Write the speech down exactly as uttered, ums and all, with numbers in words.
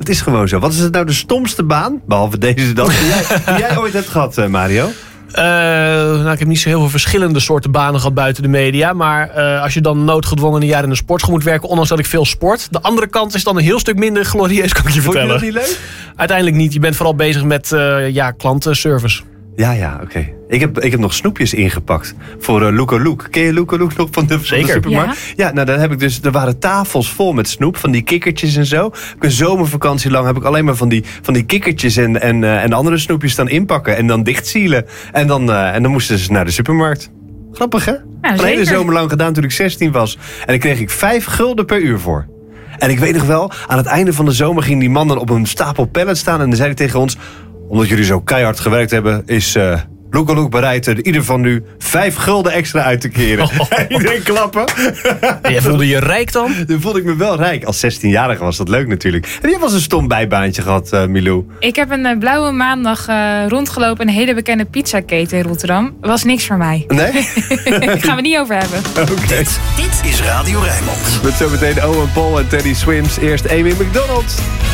Het is gewoon zo. Wat is het nou de stomste baan, behalve deze dan, die jij, die jij ooit hebt gehad, uh, Mario? Uh, nou, ik heb niet zo heel veel verschillende soorten banen gehad buiten de media. Maar uh, als je dan noodgedwongen een jaar in de sportschool moet werken, ondanks dat ik veel sport. De andere kant is dan een heel stuk minder glorieus, kan ik je vertellen. Vond je dat niet leuk? Uiteindelijk niet. Je bent vooral bezig met uh, ja, klantenservice. Ja, ja, oké. Okay. Ik heb, ik heb nog snoepjes ingepakt voor uh, Luca Luke. Ken je Luca Luke nog van de, van de supermarkt? Ja. ja, nou dan heb ik dus, er waren tafels vol met snoep, van die kikkertjes en zo. Heb ik een zomervakantie lang heb ik alleen maar van die, van die kikkertjes en, en, uh, en andere snoepjes dan inpakken en dan dichtsielen. En dan, uh, en dan moesten ze naar de supermarkt. Grappig, hè? Ja, een hele zomer lang gedaan toen ik zestien was. En daar kreeg ik vijf gulden per uur voor. En ik weet nog wel, aan het einde van de zomer ging die man dan op een stapel pallets staan en dan zei hij tegen ons, omdat jullie zo keihard gewerkt hebben, is uh, Luca Luke bereid er ieder van u vijf gulden extra uit te keren. Oh. Iedereen klappen. En jij voelde je rijk dan? Dan voelde ik me wel rijk. Als zestienjarige was dat leuk natuurlijk. Heb jij wel eens een stom bijbaantje gehad, uh, Milou? Ik heb een uh, blauwe maandag uh, rondgelopen in een hele bekende pizzaketen in Rotterdam. Was niks voor mij. Nee? Daar gaan we niet over hebben. Okay. Dit, dit is Radio Rijnmond. Met zometeen Owen Paul en Teddy Swims. Eerst Amy McDonald.